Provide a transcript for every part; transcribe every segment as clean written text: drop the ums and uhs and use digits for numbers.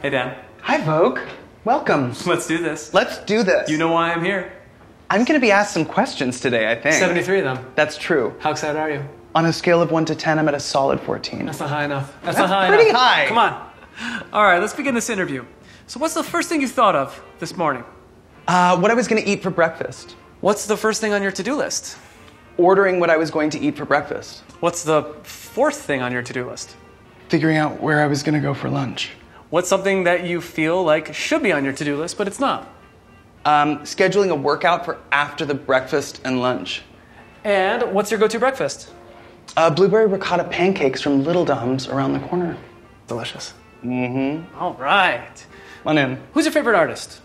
Hey, Dan. Hi, Vogue. Welcome. Let's do this. Let's do this. You know why I'm here. I'm going to be asked some questions today, I think. 73 of them. That's true. How excited are you? On a scale of 1 to 10, I'm at a solid 14. That's not high enough. That's That's not high pretty enough. high. Come on. All right, let's begin this interview. So what's the first thing you thought of this morning? What I was going to eat for breakfast. What's the first thing on your to-do list? Ordering what I was going to eat for breakfast. What's the fourth thing on your to-do list? Figuring out where I was going to go for lunch. What's something that you feel like should be on your to-do list, but it's not? Scheduling a workout for after the breakfast and lunch. And what's your go-to breakfast? Blueberry ricotta pancakes from Little Dom's around the corner. Delicious. Mm-hmm. All right. Come on in. Who's your favorite artist?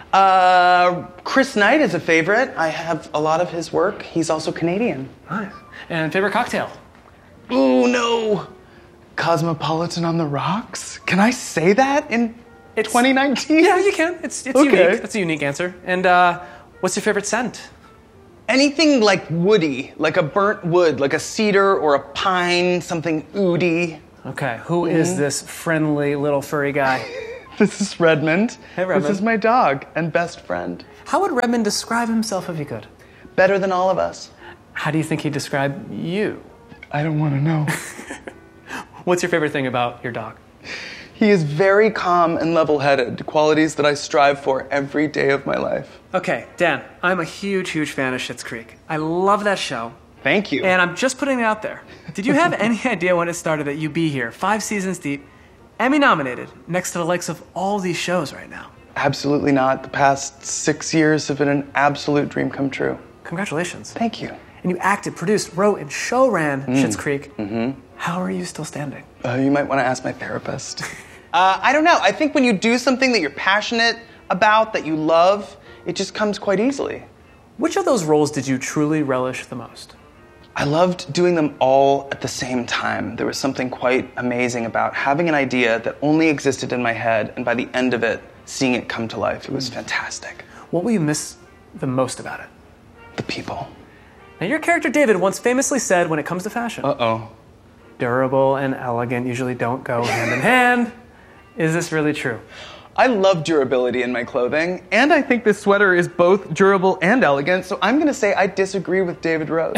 Chris Knight is a favorite. I have a lot of his work. He's also Canadian. Nice. And favorite cocktail? Ooh, no. Cosmopolitan on the rocks? Can I say that in 2019? Yeah, you can. It's Okay. unique. That's a unique answer. And what's your favorite scent? Anything like woody, like a burnt wood, like a cedar or a pine, something oody. Okay, who is this friendly little furry guy? This is Redmond. Hey, Redmond. This is my dog and best friend. How would Redmond describe himself if he could? Better than all of us. How do you think he'd describe you? I don't want to know. What's your favorite thing about your dog? He is very calm and level-headed, qualities that I strive for every day of my life. Okay, Dan, I'm a huge, huge fan of Schitt's Creek. I love that show. Thank you. And I'm just putting it out there. Did you have any idea when it started that you'd be here, 5 seasons deep, Emmy nominated, next to the likes of all these shows right now? Absolutely not. The past 6 years have been an absolute dream come true. Congratulations. Thank you. And you acted, produced, wrote, and show ran Schitt's Creek. Mm-hmm. How are you still standing? You might want to ask my therapist. I don't know. I think when you do something that you're passionate about, that you love, it just comes quite easily. Which of those roles did you truly relish the most? I loved doing them all at the same time. There was something quite amazing about having an idea that only existed in my head, and by the end of it, seeing it come to life. It was fantastic. What will you miss the most about it? The people. Now, your character David once famously said when it comes to fashion, Uh-oh. durable and elegant usually don't go hand in hand. Is this really true? I love durability in my clothing, and I think this sweater is both durable and elegant, so I'm going to say I disagree with David Rose.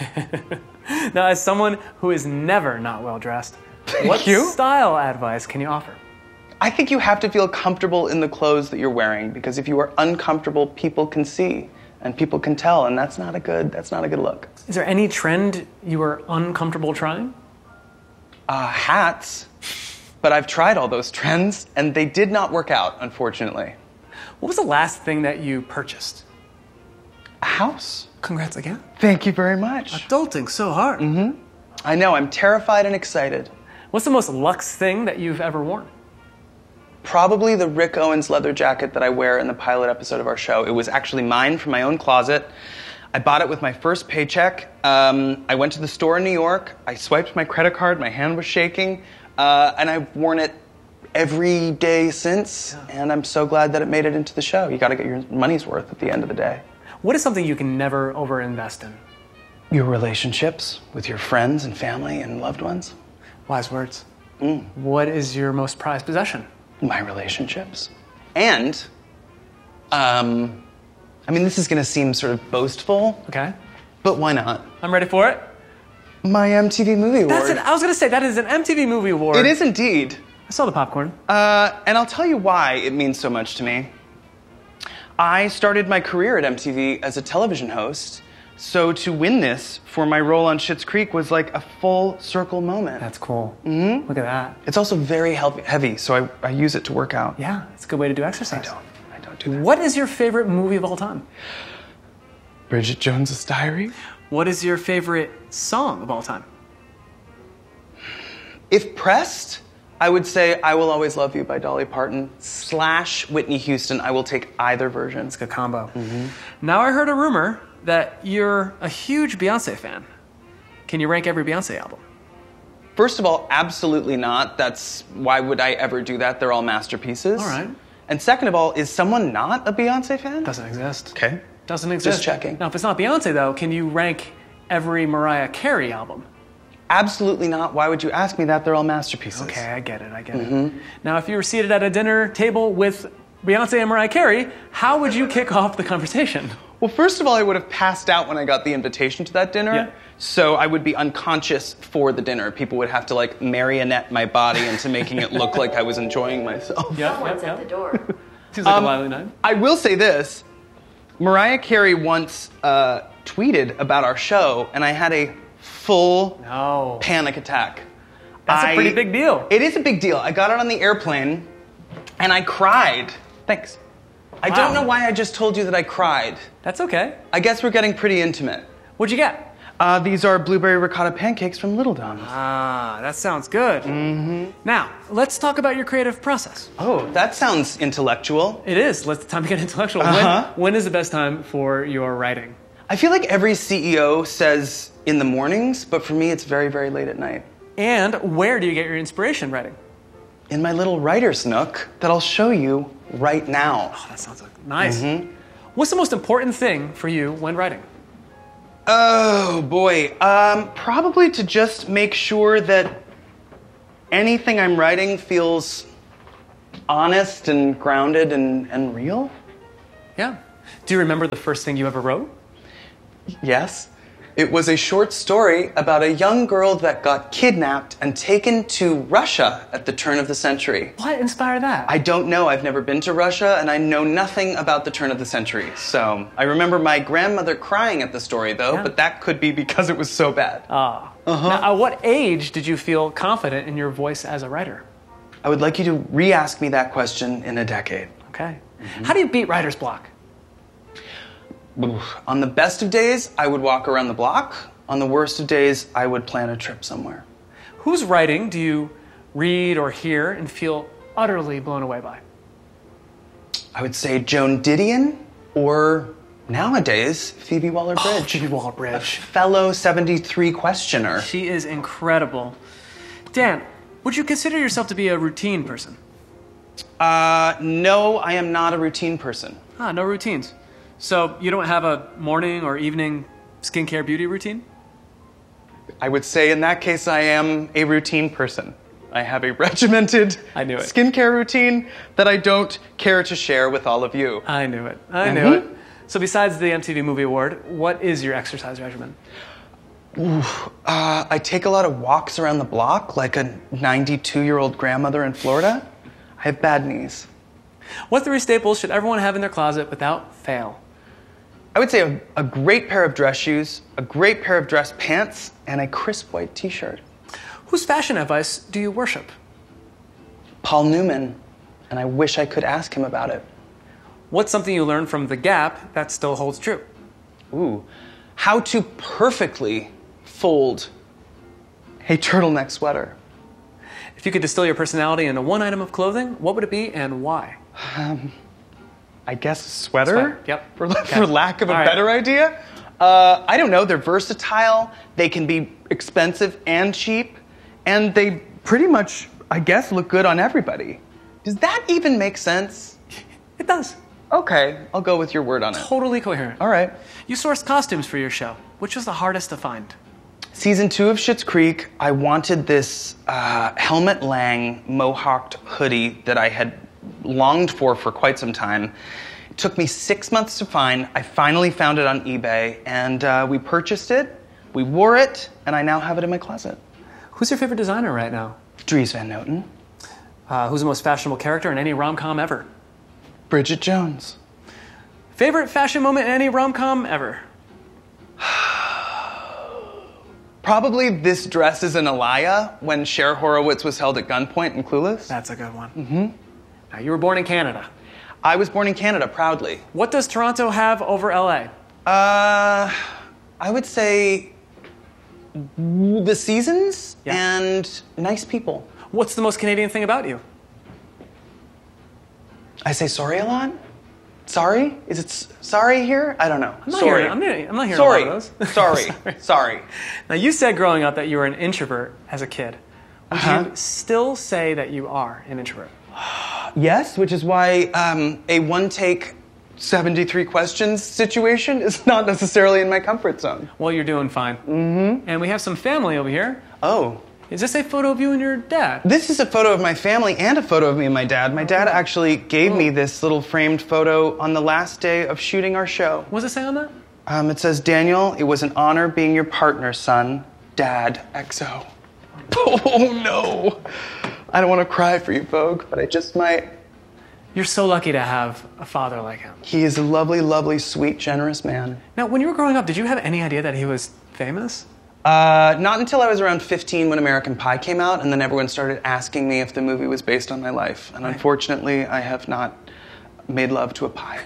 Now, as someone who is never not well dressed, what you. style advice can you offer? I think you have to feel comfortable in the clothes that you're wearing, because if you are uncomfortable, people can see, and people can tell, and that's not a good look. Is there any trend you were uncomfortable trying? Hats. But I've tried all those trends, and they did not work out, unfortunately. What was the last thing that you purchased? A house. Congrats again. Thank you very much. Adulting so hard. Mm-hmm. I know, I'm terrified and excited. What's the most luxe thing that you've ever worn? Probably the Rick Owens leather jacket that I wear in the pilot episode of our show. It was actually mine from my own closet. I bought it with my first paycheck. I went to the store in New York. I swiped my credit card. My hand was shaking. And I've worn it every day since, and I'm so glad that it made it into the show. You got to get your money's worth at the end of the day. What is something you can never overinvest in? Your relationships with your friends and family and loved ones. Wise words. What is your most prized possession? My relationships. And, I mean, this is going to seem sort of boastful. Okay. But why not? I'm ready for it. My MTV Movie Award. I was going to say, that is an MTV Movie Award. It is indeed. I saw the popcorn. And I'll tell you why it means so much to me. I started my career at MTV as a television host, so to win this for my role on Schitt's Creek was like a full circle moment. That's cool. Mm-hmm. Look at that. It's also very heavy, so I use it to work out. Yeah, it's a good way to do exercise. I don't do that. What is your favorite movie of all time? Bridget Jones's Diary. What is your favorite song of all time? If pressed, I would say I Will Always Love You by Dolly Parton / Whitney Houston. I will take either version. It's a good combo. Mm-hmm. Now I heard a rumor that you're a huge Beyonce fan. Can you rank every Beyonce album? First of all, absolutely not. Why would I ever do that? They're all masterpieces. All right. And second of all, is someone not a Beyonce fan? Doesn't exist. Okay. Doesn't exist. Just checking. Now, if it's not Beyonce, though, can you rank every Mariah Carey album? Absolutely not. Why would you ask me that? They're all masterpieces. Okay, I get it. Now, if you were seated at a dinner table with Beyonce and Mariah Carey, how would you kick off the conversation? Well, first of all, I would have passed out when I got the invitation to that dinner. Yeah. So I would be unconscious for the dinner. People would have to like marionette my body into making it look like I was enjoying myself. Someone's at the door. Seems like a lively night. I will say this. Mariah Carey once tweeted about our show, and I had a full No. panic attack. That's a pretty big deal. It is a big deal. I got it on the airplane, and I cried. Thanks. I don't know why I just told you that I cried. That's okay. I guess we're getting pretty intimate. What'd you get? These are blueberry ricotta pancakes from Little Dom's. Ah, that sounds good. Now, let's talk about your creative process. Oh, that sounds intellectual. It is. Let's time to get intellectual. When is the best time for your writing? I feel like every CEO says in the mornings, but for me it's very, very late at night. And where do you get your inspiration writing? In my little writer's nook that I'll show you right now. Oh, that sounds like nice. What's the most important thing for you when writing? Oh boy, probably to just make sure that anything I'm writing feels honest and grounded and real. Yeah. Do you remember the first thing you ever wrote? Yes. It was a short story about a young girl that got kidnapped and taken to Russia at the turn of the century. What inspired that? I don't know. I've never been to Russia, and I know nothing about the turn of the century. So I remember my grandmother crying at the story, though, Yeah. but that could be because it was so bad. Now, at what age did you feel confident in your voice as a writer? I would like you to re-ask me that question in a decade. Okay. How do you beat writer's block? Oof. On the best of days, I would walk around the block. On the worst of days, I would plan a trip somewhere. Whose writing do you read or hear and feel utterly blown away by? I would say Joan Didion, or nowadays, Phoebe Waller-Bridge. Phoebe Waller-Bridge. Fellow 73 questioner. She is incredible. Dan, would you consider yourself to be a routine person? No, I am not a routine person. No routines. So you don't have a morning or evening skincare beauty routine? I would say in that case I am a routine person. I have a regimented I knew it. skincare routine that I don't care to share with all of you. I knew it. I knew it. So besides the MTV Movie Award, what is your exercise regimen? I take a lot of walks around the block like a 92-year-old grandmother in Florida. I have bad knees. What three staples should everyone have in their closet without fail? I would say a great pair of dress shoes, a great pair of dress pants, and a crisp white t-shirt. Whose fashion advice do you worship? Paul Newman, and I wish I could ask him about it. What's something you learned from The Gap that still holds true? Ooh, how to perfectly fold a turtleneck sweater. If you could distill your personality into one item of clothing, what would it be and why? I guess a sweater? Sweater, yep. For lack of a All right. better idea. I don't know, they're versatile, they can be expensive and cheap, and they pretty much, I guess, look good on everybody. Does that even make sense? It does. Okay, I'll go with your word on it. Totally coherent. All right. You sourced costumes for your show. Which was the hardest to find? Season 2 of Schitt's Creek, I wanted this Helmut Lang mohawked hoodie that I had longed for quite some time. It took me 6 months to find. I finally found it on eBay, and we purchased it, we wore it, and I now have it in my closet. Who's your favorite designer right now? Dries Van Noten. Who's the most fashionable character in any rom-com ever? Bridget Jones. Favorite fashion moment in any rom-com ever? Probably this dress is an Elia when Cher Horowitz was held at gunpoint in Clueless. That's a good one. Now, you were born in Canada. I was born in Canada, proudly. What does Toronto have over LA? I would say the seasons Yeah. and nice people. What's the most Canadian thing about you? I say sorry a lot. Sorry? Is it sorry here? I don't know. I'm not Sorry. hearing, I'm not hearing Sorry. a lot of those. Sorry. Sorry. Now, you said growing up that you were an introvert as a kid. Would you still say that you are an introvert? Yes, which is why a one-take 73 questions situation is not necessarily in my comfort zone. Well, you're doing fine. Mm-hmm. And we have some family over here. Oh. Is this a photo of you and your dad? This is a photo of my family and a photo of me and my dad. My dad actually gave me this little framed photo on the last day of shooting our show. What does it say on that? It says, Daniel, it was an honor being your partner, son. Dad, XO. Oh, no. I don't want to cry for you, Vogue, but I just might. You're so lucky to have a father like him. He is a lovely, lovely, sweet, generous man. Now, when you were growing up, did you have any idea that he was famous? Not until I was around 15 when American Pie came out, and then everyone started asking me if the movie was based on my life. And unfortunately, I have not made love to a pie.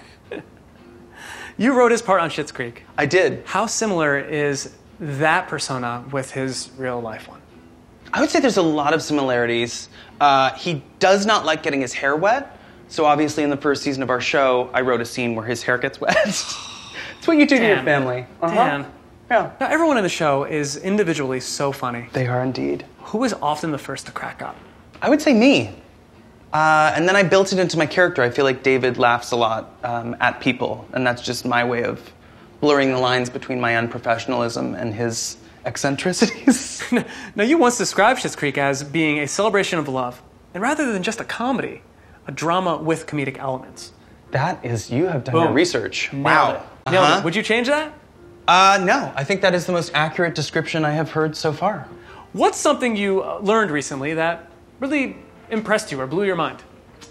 You wrote his part on Schitt's Creek. I did. How similar is that persona with his real life one? I would say there's a lot of similarities. He does not like getting his hair wet. So obviously in the first season of our show, I wrote a scene where his hair gets wet. It's what you do to your family. Dan. Yeah. Now, everyone in the show is individually so funny. They are indeed. Who is often the first to crack up? I would say me. And then I built it into my character. I feel like David laughs a lot at people, and that's just my way of blurring the lines between my unprofessionalism and his eccentricities. Now, you once described Schitt's Creek as being a celebration of love, and rather than just a comedy, a drama with comedic elements. That is, you have done your research. Wow. Nailed it. Would you change that? No. I think that is the most accurate description I have heard so far. What's something you learned recently that really impressed you or blew your mind?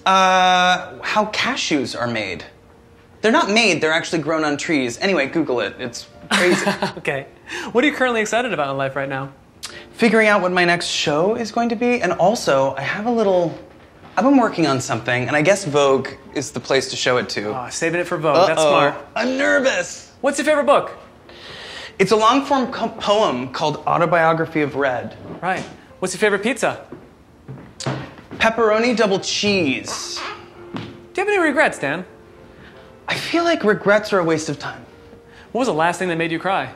How cashews are made. They're not made, they're actually grown on trees. Anyway, Google it. It's crazy. Okay. What are you currently excited about in life right now? Figuring out what my next show is going to be, and also, I've been working on something, and I guess Vogue is the place to show it to. Oh, saving it for Vogue. That's smart. I'm nervous. What's your favorite book? It's a long-form poem called Autobiography of Red. Right. What's your favorite pizza? Pepperoni double cheese. Do you have any regrets, Dan? I feel like regrets are a waste of time. What was the last thing that made you cry?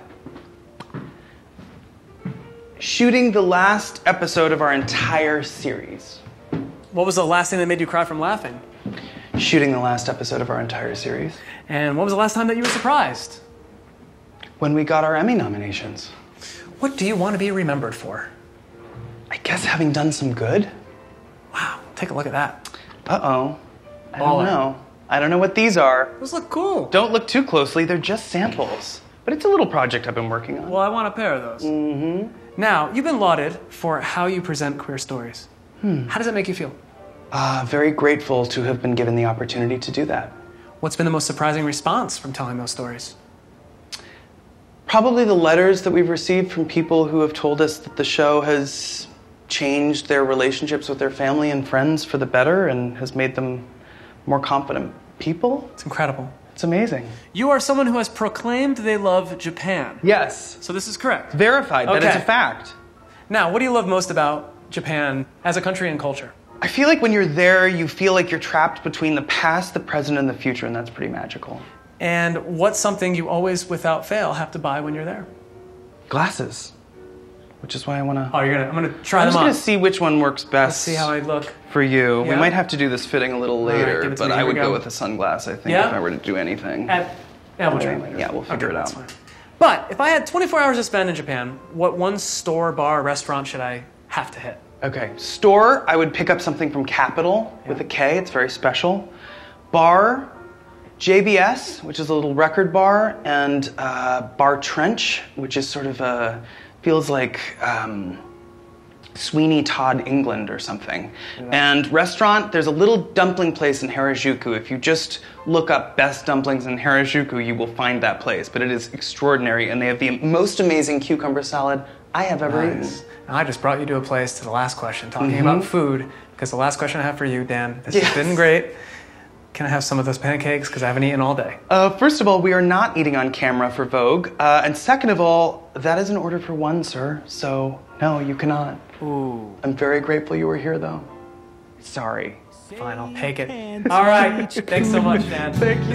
Shooting the last episode of our entire series. What was the last thing that made you cry from laughing? Shooting the last episode of our entire series. And what was the last time that you were surprised? When we got our Emmy nominations. What do you want to be remembered for? I guess having done some good. Wow, take a look at that. Uh-oh. I don't know. I don't know what these are. Those look cool. Don't look too closely, they're just samples. But it's a little project I've been working on. Well, I want a pair of those. Mm-hmm. Now, you've been lauded for how you present queer stories. How does that make you feel? Very grateful to have been given the opportunity to do that. What's been the most surprising response from telling those stories? Probably the letters that we've received from people who have told us that the show has changed their relationships with their family and friends for the better and has made them more confident people. It's incredible. It's amazing. You are someone who has proclaimed they love Japan. Yes. So this is correct. Verified. Okay. That is a fact. Now, what do you love most about Japan as a country and culture? I feel like when you're there, you feel like you're trapped between the past, the present, and the future, and that's pretty magical. And what's something you always, without fail, have to buy when you're there? Glasses. Which is why I want to... Oh, I'm going to try them on. I'm just going to see which one works best. Let's see how I look. For you. Yeah? We might have to do this fitting a little later, give it to but me. I Here we would go. go with a sunglass, I think, Yeah? if I were to do anything. Yeah, we'll try it later. Yeah, we'll figure it out. That's fine. But if I had 24 hours to spend in Japan, what one store, bar, restaurant should I have to hit? Okay, store, I would pick up something from Capital with a K, it's very special. Bar, JBS, which is a little record bar, and Bar Trench, which is sort of feels like Sweeney Todd, England or something. And restaurant, there's a little dumpling place in Harajuku. If you just look up best dumplings in Harajuku, you will find that place. But it is extraordinary, and they have the most amazing cucumber salad I have ever eaten. Now, I just brought you to a place to the last question, talking about food, because the last question I have for you, Dan, this has been great. Can I have some of those pancakes? Because I haven't eaten all day. First of all, we are not eating on camera for Vogue. And second of all, that is an order for one, sir. So, no, you cannot. Ooh. I'm very grateful you were here, though. Sorry. Fine, I'll take it. All right. Thanks so much, Dan. Thank you.